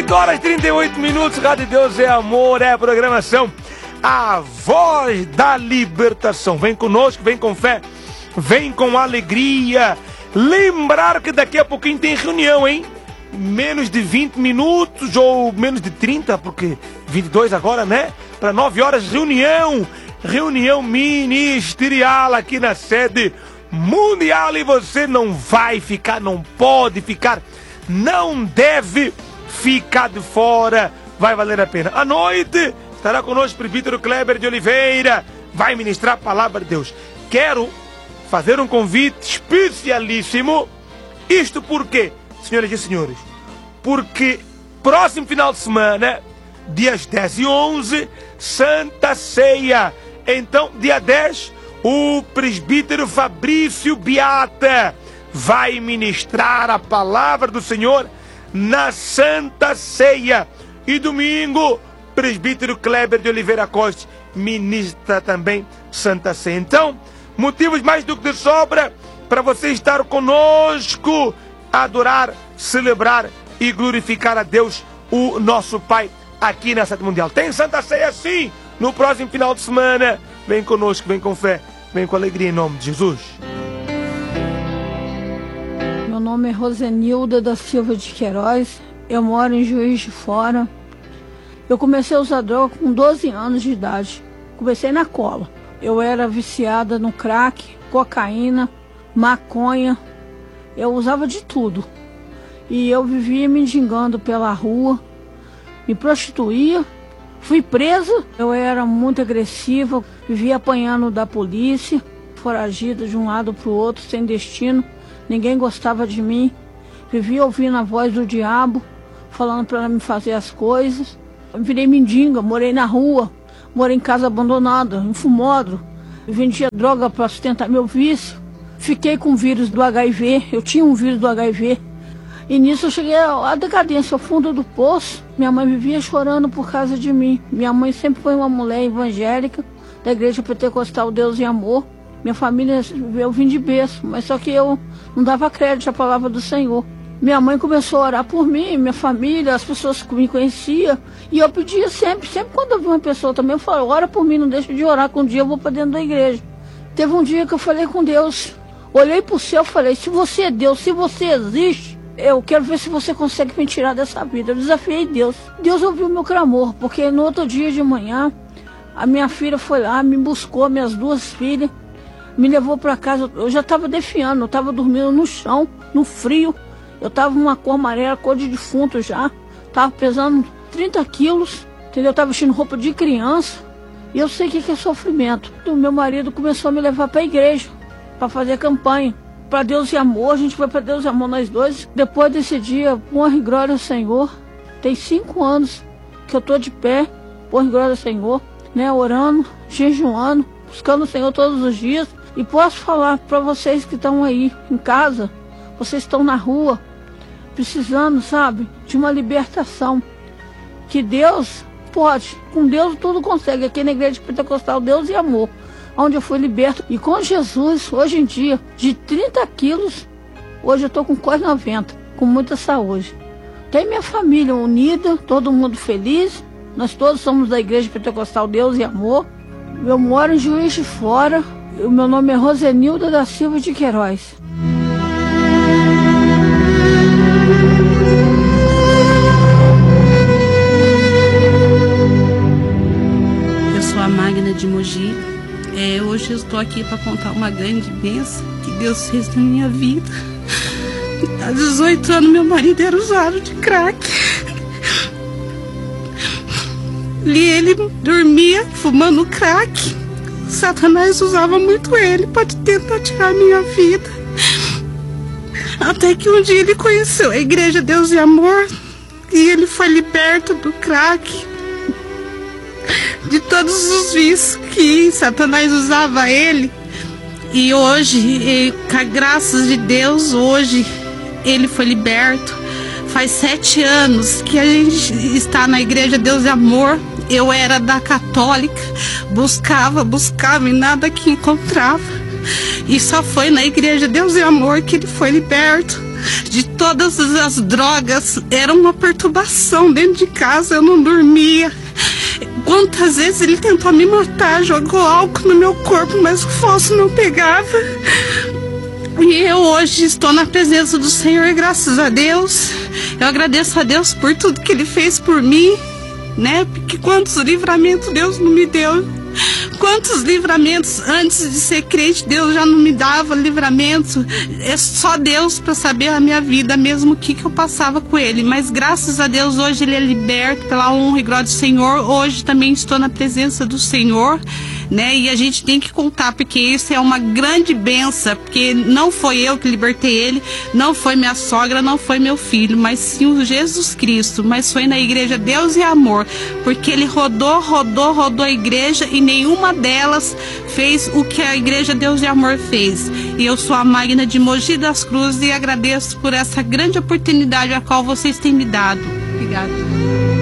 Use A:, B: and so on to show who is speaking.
A: 8h38, Rádio Deus é Amor, é a programação, a voz da libertação. Vem conosco, vem com fé, vem com alegria. Lembrar que daqui a pouquinho tem reunião, hein? Menos de 20 minutos ou menos de 30, porque 22 agora, né? Para 9 horas, reunião ministerial aqui na sede mundial. E você não vai ficar, não pode ficar, não deve ficar de fora, vai valer a pena. À noite estará conosco o presbítero Kleber de Oliveira, vai ministrar a palavra de Deus. Quero fazer um convite especialíssimo. Isto por quê, senhoras e senhores? Porque próximo final de semana, dias 10 e 11, Santa Ceia. Então, dia 10, o presbítero Fabrício Beata vai ministrar a palavra do Senhor na Santa Ceia. E domingo, presbítero Kleber de Oliveira Costa ministra também Santa Ceia. Então, motivos mais do que de sobra para você estar conosco, adorar, celebrar e glorificar a Deus, o nosso Pai, aqui na Sede Mundial. Tem Santa Ceia sim, no próximo final de semana. Vem conosco, vem com fé, vem com alegria em nome de Jesus.
B: Meu nome é Rosenilda da Silva de Queiroz, eu moro em Juiz de Fora. Eu comecei a usar droga com 12 anos de idade, comecei na cola. Eu era viciada no crack, cocaína, maconha, eu usava de tudo. E eu vivia mendigando pela rua, me prostituía, fui presa. Eu era muito agressiva, vivia apanhando da polícia, foragida de um lado para o outro, sem destino. Ninguém gostava de mim, vivia ouvindo a voz do diabo, falando para ela me fazer as coisas. Eu virei mendiga, morei na rua, morei em casa abandonada, em fumódromo, vendia droga para sustentar meu vício. Fiquei com o vírus do HIV, eu tinha um vírus do HIV. E nisso eu cheguei à decadência, ao fundo do poço. Minha mãe vivia chorando por causa de mim. Minha mãe sempre foi uma mulher evangélica, da Igreja Pentecostal Deus e Amor. Minha família, eu vim de berço, mas só que eu não dava crédito à palavra do Senhor. Minha mãe começou a orar por mim, minha família, as pessoas que me conheciam. E eu pedia sempre quando eu vi uma pessoa também, eu falava, ora por mim, não deixa de orar, que um dia eu vou para dentro da igreja. Teve um dia que eu falei com Deus, olhei para o céu e falei, se você é Deus, se você existe, eu quero ver se você consegue me tirar dessa vida. Eu desafiei Deus. Deus ouviu meu clamor, porque no outro dia de manhã, a minha filha foi lá, me buscou, minhas duas filhas, me levou para casa. Eu já estava defiando, eu estava dormindo no chão, no frio. Eu estava numa cor amarela, cor de defunto já. Estava pesando 30 quilos, entendeu? Eu estava vestindo roupa de criança. E eu sei o que é sofrimento. O meu marido começou a me levar para a igreja, para fazer campanha. Para Deus e Amor, a gente foi para Deus e Amor nós dois. Depois desse dia, honra e glória ao Senhor. Tem 5 anos que eu estou de pé, honra e glória ao Senhor, né? Orando, jejuando, buscando o Senhor todos os dias. E posso falar para vocês que estão aí em casa, vocês estão na rua, precisando, sabe, de uma libertação. Que Deus pode, com Deus tudo consegue. Aqui na Igreja Pentecostal Deus e Amor, onde eu fui liberto. E com Jesus, hoje em dia, de 30 quilos, hoje eu estou com quase 90, com muita saúde. Tem minha família unida, todo mundo feliz. Nós todos somos da Igreja Pentecostal Deus e Amor. Eu moro em Juiz de Fora. O meu nome é Rosenilda da Silva de Queiroz.
C: Eu sou a Magna de Mogi. Hoje eu estou aqui para contar uma grande bênção que Deus fez na minha vida. Há 18 anos meu marido era usuário de crack. E ele dormia fumando crack. Satanás usava muito ele para tentar tirar a minha vida. Até que um dia ele conheceu a Igreja Deus e Amor e ele foi liberto do crack, de todos os vícios que Satanás usava ele. E hoje, com a graça de Deus, hoje ele foi liberto. Faz 7 anos que a gente está na Igreja Deus e Amor. Eu era da católica, buscava e nada que encontrava. E só foi na Igreja Deus e Amor que ele foi liberto. de todas as drogas. Era uma perturbação dentro de casa, eu não dormia. Quantas vezes ele tentou me matar, jogou álcool no meu corpo, mas o fósforo não pegava. E eu hoje estou na presença do Senhor, e graças a Deus, eu agradeço a Deus por tudo que Ele fez por mim, né? Porque quantos livramentos Deus não me deu. Quantos livramentos antes de ser crente Deus já não me dava livramento. É só Deus para saber a minha vida mesmo, o que eu passava com Ele. Mas graças a Deus hoje Ele é liberto pela honra e glória do Senhor. Hoje também estou na presença do Senhor, né? E a gente tem que contar, porque isso é uma grande bênção, porque não foi eu que libertei ele, não foi minha sogra, não foi meu filho, mas sim o Jesus Cristo. Mas foi na igreja Deus e Amor, porque ele rodou a igreja e nenhuma delas fez o que a igreja Deus e Amor fez. E eu sou a Magna de Mogi das Cruzes e agradeço por essa grande oportunidade a qual vocês têm me dado. Obrigada.